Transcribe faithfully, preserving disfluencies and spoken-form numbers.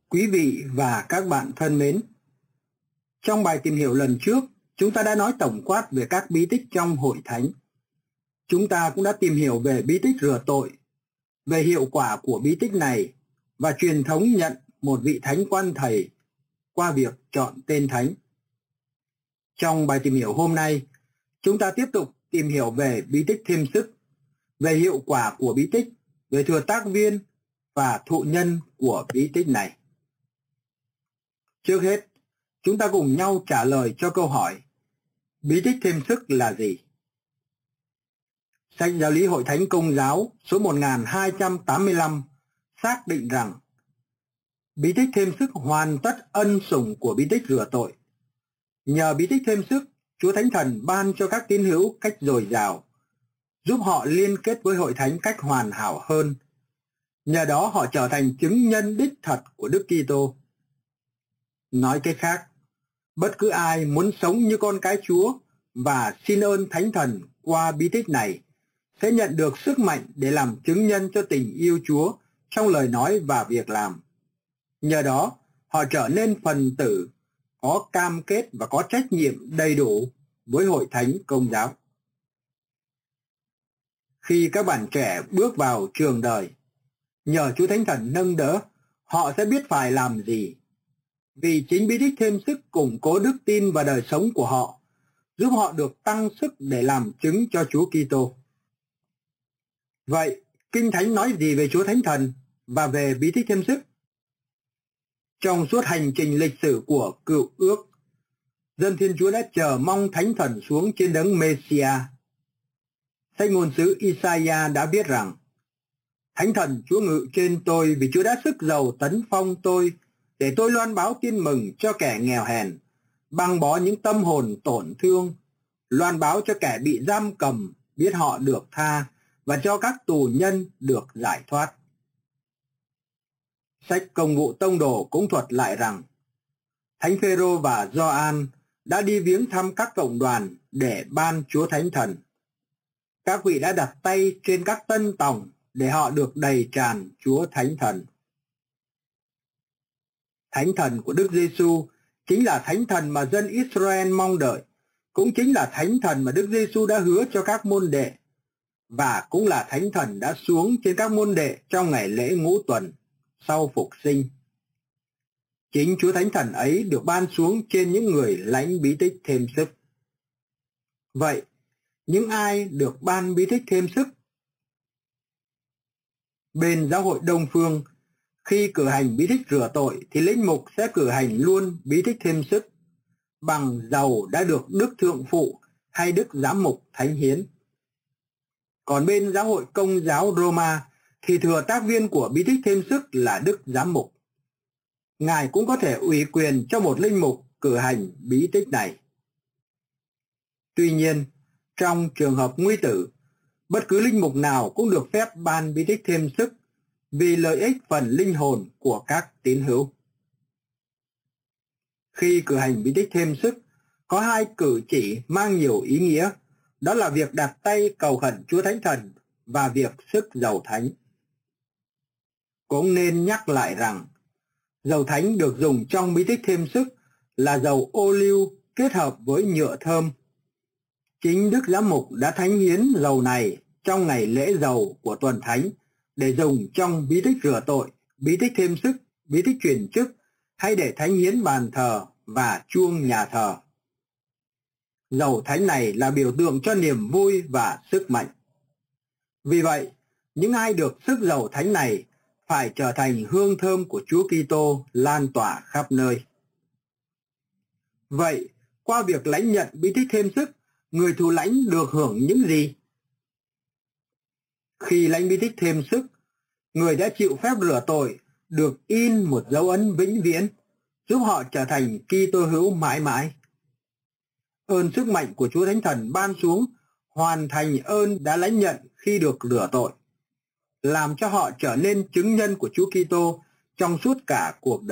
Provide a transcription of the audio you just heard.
Quý vị và các bạn thân mến, trong bài tìm hiểu lần trước, chúng ta đã nói tổng quát về các bí tích trong hội thánh. Chúng ta cũng đã tìm hiểu về bí tích rửa tội, về hiệu quả của bí tích này và truyền thống nhận một vị thánh quan thầy qua việc chọn tên thánh. Trong bài tìm hiểu hôm nay, chúng ta tiếp tục tìm hiểu về bí tích thêm sức, về hiệu quả của bí tích, về thừa tác viên và thụ nhân của bí tích này. Trước hết, chúng ta cùng nhau trả lời cho câu hỏi: bí tích thêm sức là gì? Sách Giáo lý Hội Thánh Công giáo số một nghìn hai trăm tám mươi lăm xác định rằng bí tích thêm sức hoàn tất ân sủng của bí tích rửa tội. Nhờ bí tích thêm sức, Chúa Thánh Thần ban cho các tín hữu cách dồi dào, giúp họ liên kết với hội thánh cách hoàn hảo hơn. Nhờ đó họ trở thành chứng nhân đích thật của Đức Kitô. Nói cách khác, bất cứ ai muốn sống như con cái Chúa và xin ơn Thánh Thần qua bí tích này sẽ nhận được sức mạnh để làm chứng nhân cho tình yêu Chúa trong lời nói và việc làm. Nhờ đó, họ trở nên phần tử, có cam kết và có trách nhiệm đầy đủ với hội thánh Công giáo. Khi các bạn trẻ bước vào trường đời, nhờ Chúa Thánh Thần nâng đỡ, họ sẽ biết phải làm gì. Vì chính bí tích thêm sức củng cố đức tin và đời sống của họ, giúp họ được tăng sức để làm chứng cho Chúa Kitô. Vậy, Kinh Thánh nói gì về Chúa Thánh Thần và về bí tích thêm sức? Trong suốt hành trình lịch sử của Cựu Ước, dân Thiên Chúa đã chờ mong Thánh Thần xuống trên đấng Messiah. Sách ngôn sứ Isaiah đã viết rằng: Thánh Thần Chúa ngự trên tôi vì Chúa đã sức giàu tấn phong tôi, để tôi loan báo tin mừng cho kẻ nghèo hèn, băng bó những tâm hồn tổn thương, loan báo cho kẻ bị giam cầm biết họ được tha, và cho các tù nhân được giải thoát. Sách Công vụ Tông đồ cũng thuật lại rằng Thánh Phêrô và Gioan đã đi viếng thăm các cộng đoàn để ban Chúa Thánh Thần. Các vị đã đặt tay trên các tân tòng để họ được đầy tràn Chúa Thánh Thần. Thánh Thần của Đức Giêsu chính là Thánh Thần mà dân Israel mong đợi, cũng chính là Thánh Thần mà Đức Giêsu đã hứa cho các môn đệ, và cũng là Thánh Thần đã xuống trên các môn đệ trong ngày lễ ngũ tuần sau phục sinh. Chính Chúa Thánh Thần ấy được ban xuống trên những người lãnh bí tích thêm sức. Vậy, những ai được ban bí tích thêm sức? Bên giáo hội Đông Phương, khi cử hành bí tích rửa tội thì linh mục sẽ cử hành luôn bí tích thêm sức bằng dầu đã được Đức Thượng Phụ hay Đức Giám mục thánh hiến. Còn bên giáo hội Công giáo Roma thì thừa tác viên của bí tích thêm sức là Đức Giám mục. Ngài cũng có thể ủy quyền cho một linh mục cử hành bí tích này. Tuy nhiên, trong trường hợp nguy tử, bất cứ linh mục nào cũng được phép ban bí tích thêm sức vì lợi ích phần linh hồn của các tín hữu. Khi cử hành bí tích thêm sức, có hai cử chỉ mang nhiều ý nghĩa, đó là việc đặt tay cầu khẩn Chúa Thánh Thần và việc sức dầu thánh. Cũng nên nhắc lại rằng, dầu thánh được dùng trong bí tích thêm sức là dầu ô liu kết hợp với nhựa thơm. Chính Đức Giám mục đã thánh hiến dầu này trong ngày lễ dầu của tuần thánh để dùng trong bí tích rửa tội, bí tích thêm sức, bí tích chuyển chức, hay để thánh hiến bàn thờ và chuông nhà thờ. Dầu thánh này là biểu tượng cho niềm vui và sức mạnh. Vì vậy, những ai được sức dầu thánh này phải trở thành hương thơm của Chúa Kitô lan tỏa khắp nơi. Vậy, qua việc lãnh nhận bí tích thêm sức, người thụ lãnh được hưởng những gì? Khi lãnh bí tích thêm sức, người đã chịu phép rửa tội được in một dấu ấn vĩnh viễn, giúp họ trở thành Kitô hữu mãi mãi. Ơn sức mạnh của Chúa Thánh Thần ban xuống hoàn thành ơn đã lãnh nhận khi được rửa tội, làm cho họ trở nên chứng nhân của Chúa Kitô trong suốt cả cuộc đời.